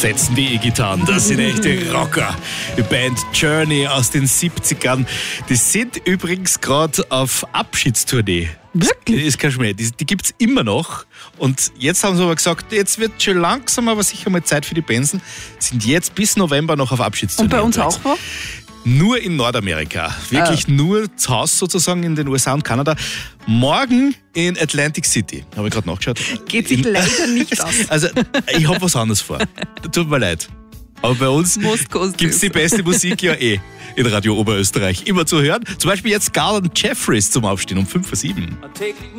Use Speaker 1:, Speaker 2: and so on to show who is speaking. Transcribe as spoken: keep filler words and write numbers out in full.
Speaker 1: fetzen die E-Gitarren. Das sind echte Rocker. Die Band Journey aus den siebzigern. Die sind übrigens gerade auf Abschiedstournee.
Speaker 2: Wirklich?
Speaker 1: Das ist kein Schmäh. Die, die gibt es immer noch. Und jetzt haben sie aber gesagt, jetzt wird schon langsam, aber sicher mal Zeit für die Benson. Sind jetzt bis November noch auf Abschiedstournee.
Speaker 2: Und bei uns
Speaker 1: unterwegs.
Speaker 2: auch wo?
Speaker 1: Nur in Nordamerika. Wirklich
Speaker 2: Ah.
Speaker 1: nur zu Hause sozusagen in den U S A und Kanada. Morgen in Atlantic City. Habe ich gerade nachgeschaut.
Speaker 2: Geht sich leider nicht aus.
Speaker 1: Also, ich habe was anderes vor. Tut mir leid. Aber bei uns
Speaker 2: Most
Speaker 1: gibt es die beste Musik ja eh in Radio Oberösterreich. Immer zu hören. Zum Beispiel jetzt Garland Jeffries zum Aufstehen um fünf Uhr sieben.